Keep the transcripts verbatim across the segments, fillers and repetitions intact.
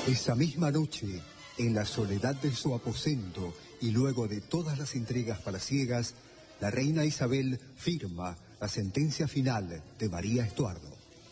Esa misma noche, en la soledad de su aposento y luego de todas las entregas palaciegas, la reina Isabel firma la sentencia final de María Estuardo.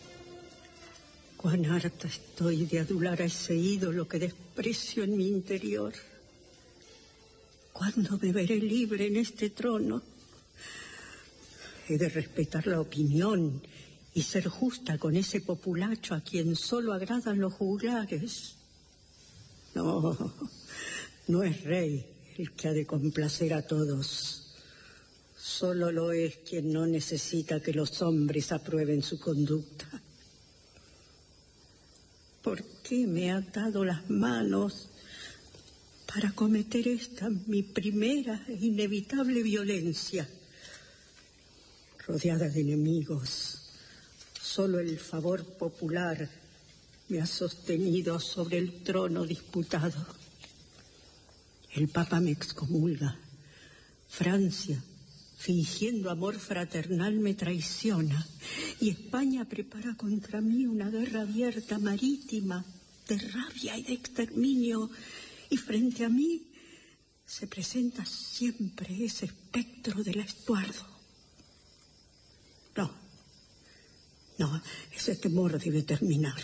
Cuán harta estoy de adular a ese ídolo que desprecio en mi interior. ¿Cuándo me veré libre en este trono? He de respetar la opinión y ser justa con ese populacho a quien solo agradan los juglares. No, no es rey el que ha de complacer a todos. Solo lo es quien no necesita que los hombres aprueben su conducta. ¿Por qué me ha atado las manos para cometer esta mi primera e inevitable violencia? Rodeada de enemigos, solo el favor popular me ha sostenido sobre el trono disputado. El Papa me excomulga. Francia, fingiendo amor fraternal, me traiciona. Y España prepara contra mí una guerra abierta, marítima, de rabia y de exterminio. Y frente a mí se presenta siempre ese espectro del Estuardo. No, no, ese temor debe terminar.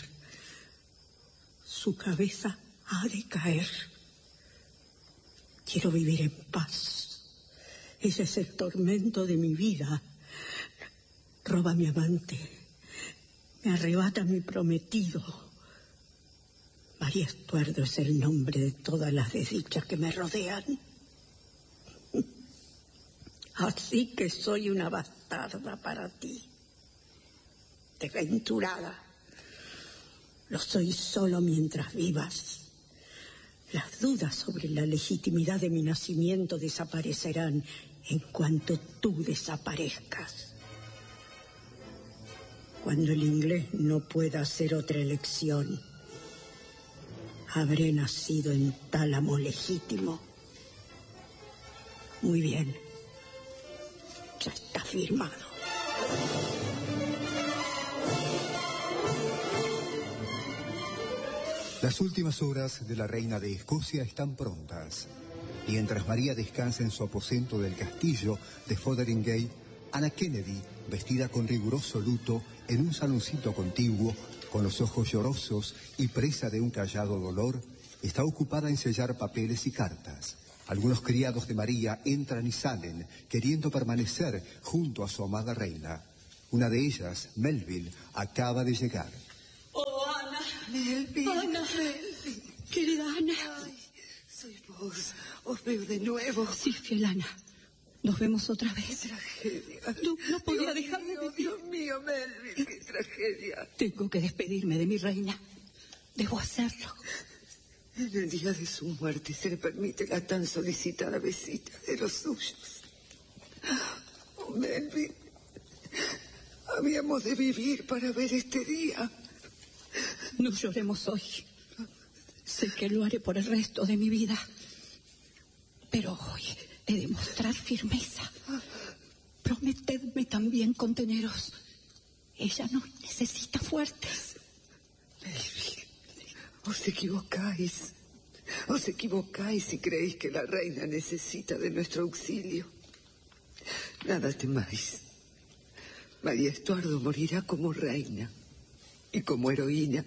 Su cabeza ha de caer. Quiero vivir en paz. Ese es el tormento de mi vida. Roba a mi amante. Me arrebata a mi prometido. María Estuardo es el nombre de todas las desdichas que me rodean. Así que soy una bastarda para ti. Desventurada. Lo soy solo mientras vivas. Las dudas sobre la legitimidad de mi nacimiento desaparecerán en cuanto tú desaparezcas. Cuando el inglés no pueda hacer otra elección, habré nacido en tálamo legítimo. Muy bien. Ya está firmado. Las últimas horas de la reina de Escocia están prontas. Mientras María descansa en su aposento del castillo de Fotheringay, Anna Kennedy, vestida con riguroso luto, en un saloncito contiguo, con los ojos llorosos y presa de un callado dolor, está ocupada en sellar papeles y cartas. Algunos criados de María entran y salen, queriendo permanecer junto a su amada reina. Una de ellas, Melville, acaba de llegar. ¡Oh, Ana! Melville, Ana, Melville. Querida Ana. Ay, soy vos. Os veo de nuevo. Sí, fiel Ana. Nos vemos otra vez. ¡Qué tragedia! No, no podía Dios dejar de mío, vivir. Dios mío, Melville, qué tragedia. Tengo que despedirme de mi reina. Debo hacerlo. En el día de su muerte se le permite la tan solicitada visita de los suyos. Oh, Melville, habíamos de vivir para ver este día. No lloremos hoy. Sé que lo haré por el resto de mi vida. Pero hoy he de mostrar firmeza. Prometedme también conteneros. Ella nos necesita fuertes. Melville, os equivocáis. Os equivocáis si creéis que la reina necesita de nuestro auxilio. Nada temáis. María Estuardo morirá como reina y como heroína.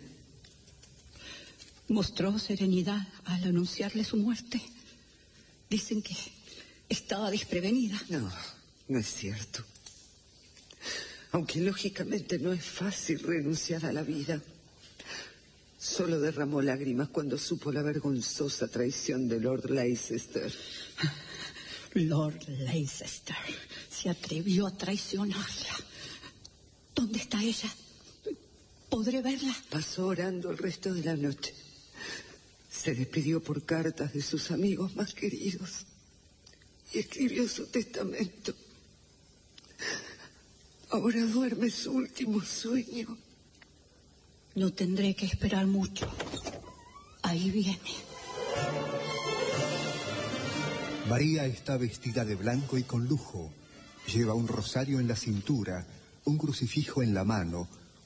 Mostró serenidad al anunciarle su muerte. Dicen que estaba desprevenida. No, no es cierto. Aunque lógicamente no es fácil renunciar a la vida. Solo derramó lágrimas cuando supo la vergonzosa traición de Lord Leicester. Lord Leicester se atrevió a traicionarla. ¿Dónde está ella? ¿Podré verla? Pasó orando el resto de la noche. Se despidió por cartas de sus amigos más queridos y escribió su testamento. Ahora duerme su último sueño. No tendré que esperar mucho. Ahí viene. María está vestida de blanco y con lujo. Lleva un rosario en la cintura, un crucifijo en la mano,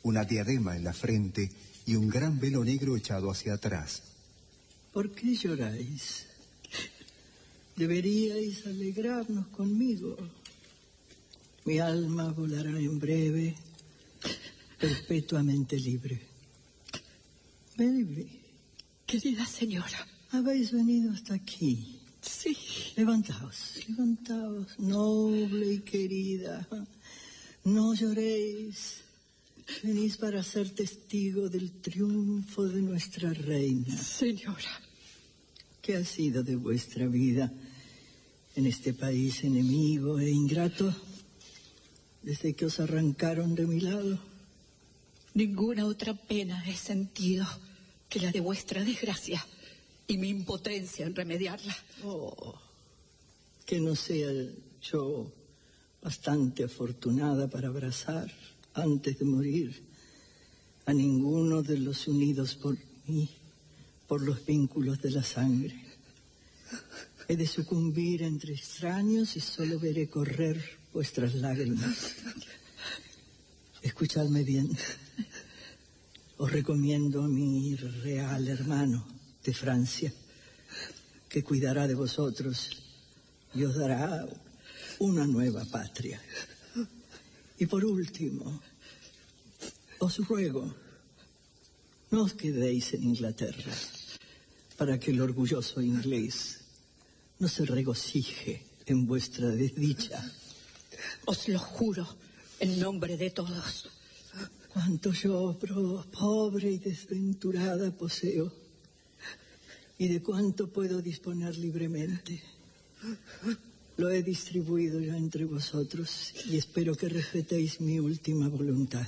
una diadema en la frente y un gran velo negro echado hacia atrás. ¿Por qué lloráis? Deberíais alegrarnos conmigo. Mi alma volará en breve, perpetuamente libre. Baby. Querida señora. Habéis venido hasta aquí. Sí. Levantaos, levantaos, noble y querida. No lloréis. Venís para ser testigo del triunfo de nuestra reina. Señora. ¿Qué ha sido de vuestra vida en este país enemigo e ingrato desde que os arrancaron de mi lado? Ninguna otra pena he sentido que la de vuestra desgracia y mi impotencia en remediarla. Oh, que no sea yo bastante afortunada para abrazar antes de morir a ninguno de los unidos por mí, por los vínculos de la sangre. He de sucumbir entre extraños y solo veré correr vuestras lágrimas. Escuchadme bien. Os recomiendo a mi real hermano de Francia, que cuidará de vosotros y os dará una nueva patria. Y por último, os ruego, no os quedéis en Inglaterra, para que el orgulloso inglés no se regocije en vuestra desdicha. Os lo juro, en nombre de todos. Cuanto yo, pobre y desventurada, poseo, y de cuánto puedo disponer libremente, lo he distribuido ya entre vosotros y espero que respetéis mi última voluntad.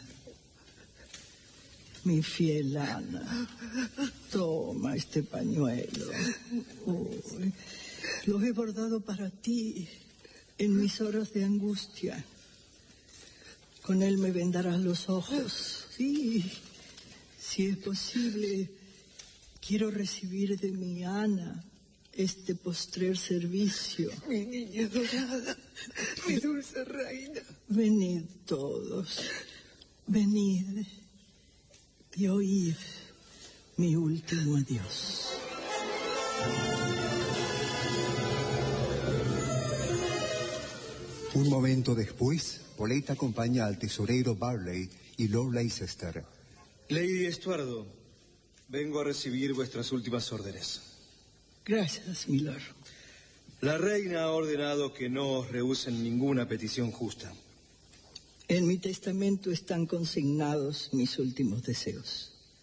Mi fiel Ana, toma este pañuelo. Uy, lo he bordado para ti en mis horas de angustia. Con él me vendarás los ojos. Sí, si es posible, quiero recibir de mi Ana este postrer servicio. Mi niña dorada, mi dulce reina. Venid todos, venid y oíd mi último adiós. Un momento después, Paulette acompaña al tesorero Barley y Lord Leicester. Lady Estuardo, vengo a recibir vuestras últimas órdenes. Gracias, mi lord. La reina ha ordenado que no os rehúsen ninguna petición justa. En mi testamento están consignados mis últimos deseos.